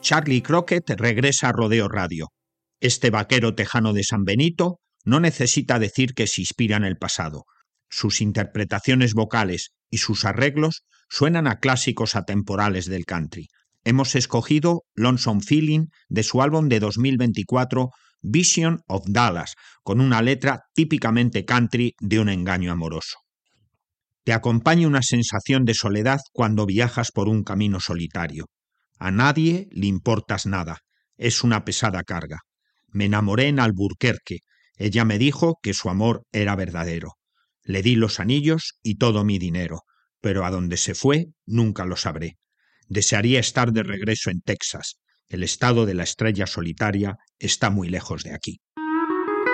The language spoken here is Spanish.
Charlie Crockett regresa a Rodeo Radio. Este vaquero tejano de San Benito no necesita decir que se inspira en el pasado. Sus interpretaciones vocales y sus arreglos suenan a clásicos atemporales del country. Hemos escogido Lonesome Feeling de su álbum de 2024 Vision of Dallas, con una letra típicamente country de un engaño amoroso. Te acompaña una sensación de soledad cuando viajas por un camino solitario. A nadie le importas nada, es una pesada carga. Me enamoré en Alburquerque, ella me dijo que su amor era verdadero. Le di los anillos y todo mi dinero, pero a dónde se fue nunca lo sabré. Desearía estar de regreso en Texas. El estado de la estrella solitaria está muy lejos de aquí.